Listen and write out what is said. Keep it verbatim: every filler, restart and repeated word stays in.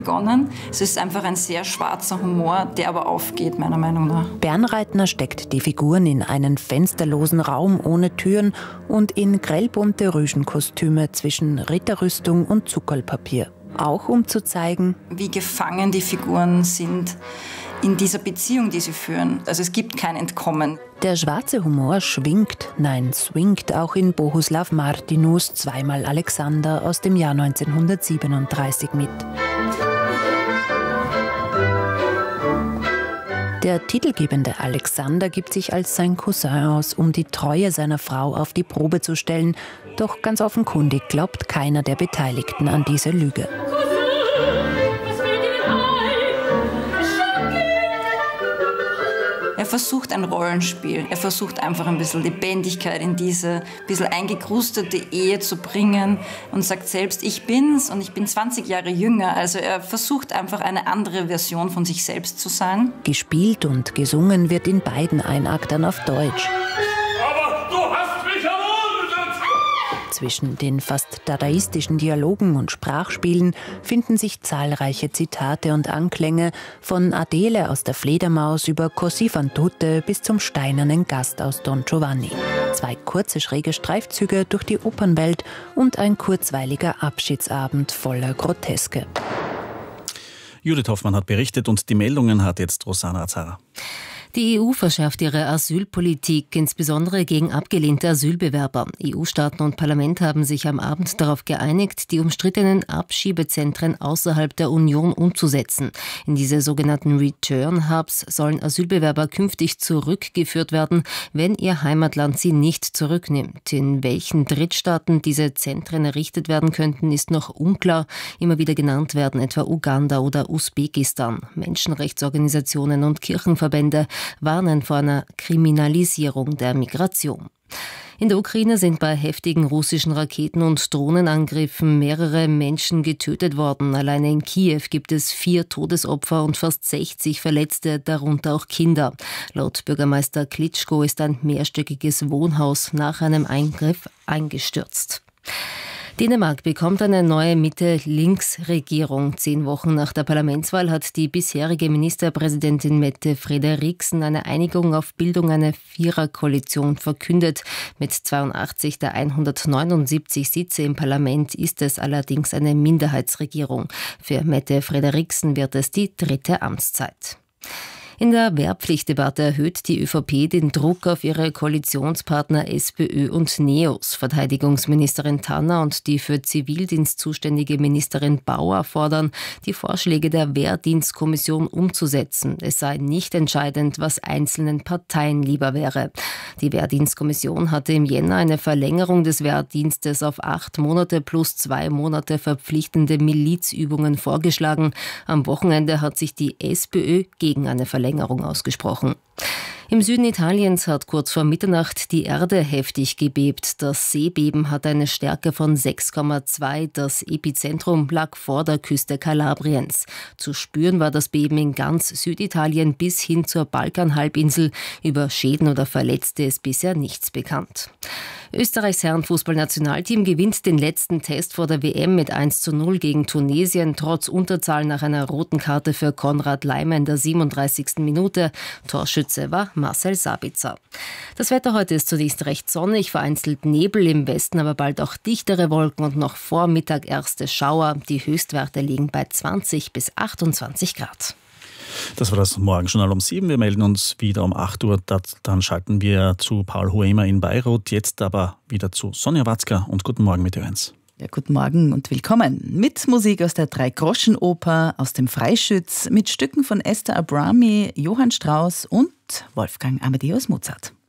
begonnen. Es ist einfach ein sehr schwarzer Humor, der aber aufgeht, meiner Meinung nach. Bernreitner steckt die Figuren in einen fensterlosen Raum ohne Türen und in grellbunte Rüschenkostüme zwischen Ritterrüstung und Zuckerlpapier. Auch um zu zeigen, wie gefangen die Figuren sind in dieser Beziehung, die sie führen. Also es gibt kein Entkommen. Der schwarze Humor schwingt, nein, swingt auch in Bohuslav Martinus Zweimal Alexander aus dem Jahr neunzehnhundertsiebenunddreißig mit. Der titelgebende Alexander gibt sich als sein Cousin aus, um die Treue seiner Frau auf die Probe zu stellen. Doch ganz offenkundig glaubt keiner der Beteiligten an diese Lüge. Er versucht ein Rollenspiel. Er versucht einfach ein bisschen Lebendigkeit in diese bisschen eingekrustete Ehe zu bringen und sagt selbst, ich bin's und ich bin zwanzig Jahre jünger. Also er versucht einfach eine andere Version von sich selbst zu sein. Gespielt und gesungen wird in beiden Einaktern auf Deutsch. Aber du hast mich ermordet! Zwischen den fast dadaistischen Dialogen und Sprachspielen finden sich zahlreiche Zitate und Anklänge, von Adele aus der Fledermaus über Così fan tutte bis zum steinernen Gast aus Don Giovanni. Zwei kurze schräge Streifzüge durch die Opernwelt und ein kurzweiliger Abschiedsabend voller Groteske. Judith Hoffmann hat berichtet und die Meldungen hat jetzt Rosanna Azara. Die E U verschärft ihre Asylpolitik, insbesondere gegen abgelehnte Asylbewerber. E U-Staaten und Parlament haben sich am Abend darauf geeinigt, die umstrittenen Abschiebezentren außerhalb der Union umzusetzen. In diese sogenannten Return-Hubs sollen Asylbewerber künftig zurückgeführt werden, wenn ihr Heimatland sie nicht zurücknimmt. In welchen Drittstaaten diese Zentren errichtet werden könnten, ist noch unklar. Immer wieder genannt werden etwa Uganda oder Usbekistan. Menschenrechtsorganisationen und Kirchenverbände warnen vor einer Kriminalisierung der Migration. In der Ukraine sind bei heftigen russischen Raketen- und Drohnenangriffen mehrere Menschen getötet worden. Alleine in Kiew gibt es vier Todesopfer und fast sechzig Verletzte, darunter auch Kinder. Laut Bürgermeister Klitschko ist ein mehrstöckiges Wohnhaus nach einem Eingriff eingestürzt. Dänemark bekommt eine neue Mitte-Links-Regierung. Zehn Wochen nach der Parlamentswahl hat die bisherige Ministerpräsidentin Mette Frederiksen eine Einigung auf Bildung einer Viererkoalition verkündet. Mit zweiundachtzig der hundertneunundsiebzig Sitze im Parlament ist es allerdings eine Minderheitsregierung. Für Mette Frederiksen wird es die dritte Amtszeit. In der Wehrpflichtdebatte erhöht die ÖVP den Druck auf ihre Koalitionspartner SPÖ und NEOS. Verteidigungsministerin Tanner und die für Zivildienst zuständige Ministerin Bauer fordern, die Vorschläge der Wehrdienstkommission umzusetzen. Es sei nicht entscheidend, was einzelnen Parteien lieber wäre. Die Wehrdienstkommission hatte im Jänner eine Verlängerung des Wehrdienstes auf acht Monate plus zwei Monate verpflichtende Milizübungen vorgeschlagen. Am Wochenende hat sich die SPÖ gegen eine Verlängerung ausgesprochen. Im Süden Italiens hat kurz vor Mitternacht die Erde heftig gebebt. Das Seebeben hat eine Stärke von sechs Komma zwei. Das Epizentrum lag vor der Küste Kalabriens. Zu spüren war das Beben in ganz Süditalien bis hin zur Balkanhalbinsel. Über Schäden oder Verletzte ist bisher nichts bekannt. Österreichs Herrenfußballnationalteam gewinnt den letzten Test vor der W M mit eins zu null gegen Tunesien, trotz Unterzahl nach einer roten Karte für Konrad Laimer in der siebenunddreißigsten Minute. Torschütze war Marcel Sabitzer. Das Wetter heute ist zunächst recht sonnig, vereinzelt Nebel, im Westen aber bald auch dichtere Wolken und noch vor Mittag erste Schauer. Die Höchstwerte liegen bei zwanzig bis achtundzwanzig Grad. Das war das Morgenjournal um sieben. Wir melden uns wieder um acht Uhr. Dann schalten wir zu Paul Hoemer in Beirut. Jetzt aber wieder zu Sonja Watzka und guten Morgen mit Öhrens. Ja, guten Morgen und willkommen. Mit Musik aus der Drei-Groschen-Oper, aus dem Freischütz, mit Stücken von Esther Abrami, Johann Strauss und Wolfgang Amadeus Mozart.